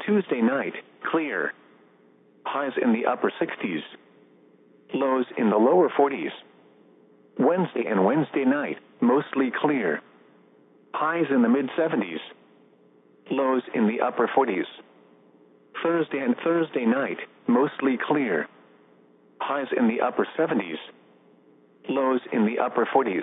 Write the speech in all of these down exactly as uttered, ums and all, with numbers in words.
Tuesday night, clear. Highs in the upper sixties. Lows in the lower forties. Wednesday and Wednesday night, mostly clear. Highs in the mid seventies. Lows in the upper forties. Thursday and Thursday night, mostly clear. Highs in the upper seventies. Lows in the upper forties.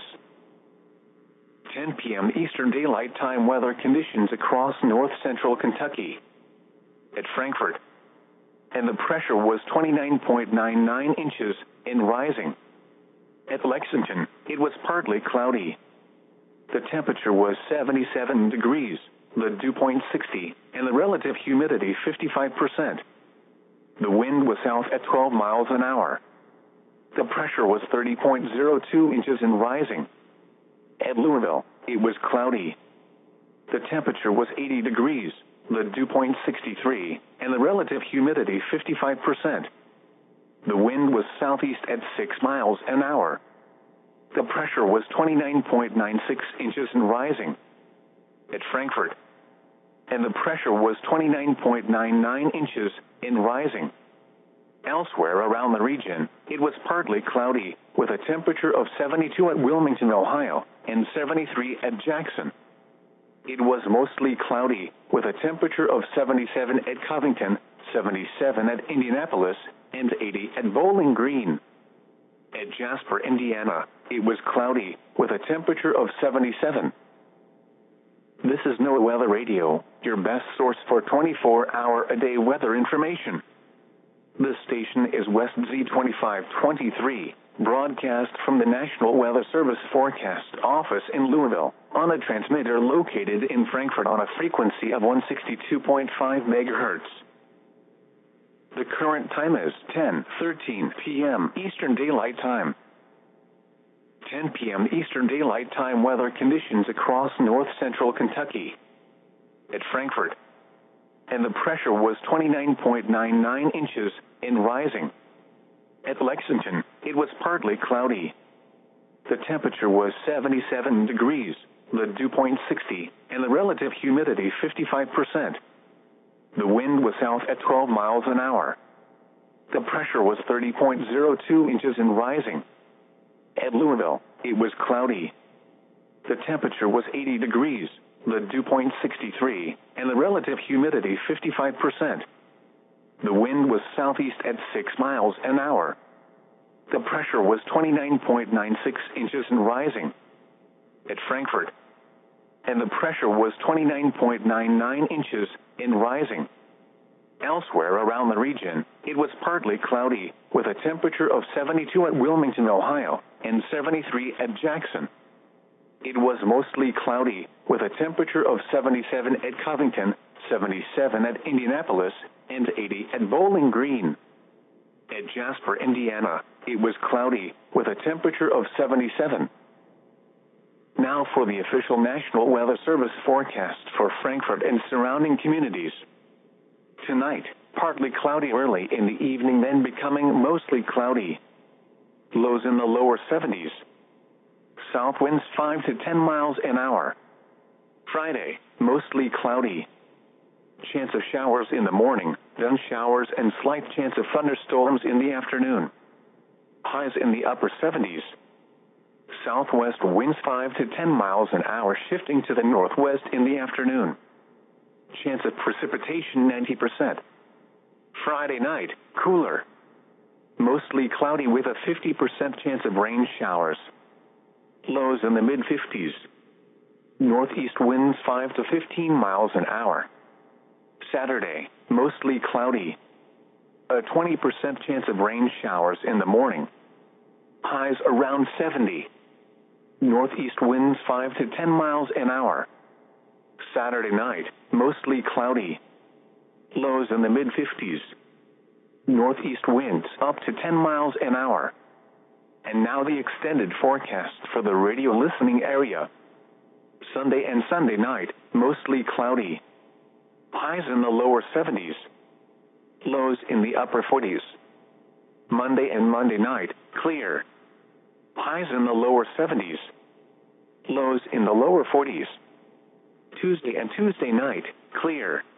ten p m Eastern Daylight Time weather conditions across north central Kentucky. At Frankfort. And the pressure was twenty-nine point nine nine inches, and rising. At Lexington, it was partly cloudy. The temperature was seventy-seven degrees, the dew point sixty, and the relative humidity fifty-five percent. The wind was south at twelve miles an hour. The pressure was thirty point zero two inches and rising. At Louisville, it was cloudy. The temperature was eighty degrees, the dew point sixty-three, and the relative humidity fifty-five percent. The wind was southeast at six miles an hour. The pressure was twenty-nine point nine six inches and rising. At Frankfort. And the pressure was twenty-nine point nine nine inches, and rising. Elsewhere around the region, it was partly cloudy, with a temperature of seventy-two at Wilmington, Ohio, and seventy-three at Jackson. It was mostly cloudy, with a temperature of seventy-seven at Covington, seventy-seven at Indianapolis, and eighty at Bowling Green. At Jasper, Indiana, it was cloudy, with a temperature of seventy-seven. This is NOAA Weather Radio, your best source for twenty-four hour a day weather information. This station is West Z twenty-five twenty-three, broadcast from the National Weather Service Forecast Office in Louisville, on a transmitter located in Frankfort on a frequency of one sixty-two point five megahertz. The current time is ten thirteen p m Eastern Daylight Time. ten p m Eastern Daylight Time weather conditions across north central Kentucky. At Frankfort. And the pressure was twenty-nine point nine nine inches, and rising. At Lexington, it was partly cloudy. The temperature was seventy-seven degrees, the dew point sixty, and the relative humidity fifty-five percent. The wind was south at twelve miles an hour. The pressure was thirty point zero two inches and rising. At Louisville, it was cloudy. The temperature was eighty degrees, the dew point sixty-three, and the relative humidity fifty-five percent. The wind was southeast at six miles an hour. The pressure was twenty-nine point nine six inches and rising. At Frankfort. And the pressure was twenty-nine point nine nine inches, and rising. Elsewhere around the region, it was partly cloudy, with a temperature of seventy-two at Wilmington, Ohio, and seventy-three at Jackson. It was mostly cloudy, with a temperature of seventy-seven at Covington, seventy-seven at Indianapolis, and eighty at Bowling Green. At Jasper, Indiana, it was cloudy, with a temperature of seventy-seven. Now for the official National Weather Service forecast for Frankfort and surrounding communities. Tonight, partly cloudy early in the evening, then becoming mostly cloudy. Lows in the lower seventies. South winds five to ten miles an hour. Friday, mostly cloudy. Chance of showers in the morning, then showers and slight chance of thunderstorms in the afternoon. Highs in the upper seventies. Southwest winds five to ten miles an hour, shifting to the northwest in the afternoon. Chance of precipitation ninety percent. Friday night, cooler. Mostly cloudy with a fifty percent chance of rain showers. Lows in the mid fifties. Northeast winds five to fifteen miles an hour. Saturday, mostly cloudy. A twenty percent chance of rain showers in the morning. Highs around seventy. Northeast winds five to ten miles an hour. Saturday night, mostly cloudy. Lows in the mid fifties. Northeast winds up to ten miles an hour. And now the extended forecast for the radio listening area. Sunday and Sunday night, mostly cloudy. Highs in the lower seventies. Lows in the upper forties. Monday and Monday night, clear. Highs in the lower seventies. Lows in the lower forties. Tuesday and Tuesday night, clear.